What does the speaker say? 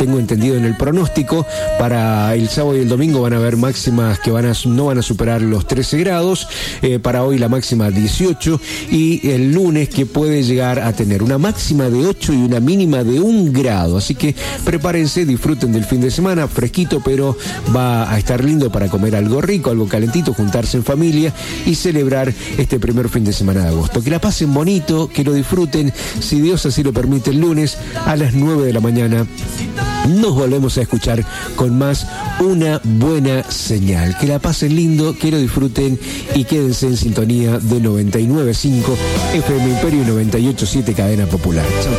tengo entendido en el pronóstico, para el sábado y el domingo van a haber máximas que no van a superar los 13 grados, para hoy la máxima 18, y el lunes que puede llegar a tener una máxima de 8 y una mínima de 1 grado. Así que prepárense, disfruten del fin de semana, fresquito, pero va a estar lindo para comer algo rico, algo calentito, juntarse en familia y celebrar este primer fin de semana de agosto. Que la pasen bonito, que lo disfruten, si Dios así lo permite, el lunes a las 9 de la mañana. Nos volvemos a escuchar con más Una Buena Señal. Que la pasen lindo, que lo disfruten y quédense en sintonía de 99.5 FM Imperio y 98.7 Cadena Popular. Chau.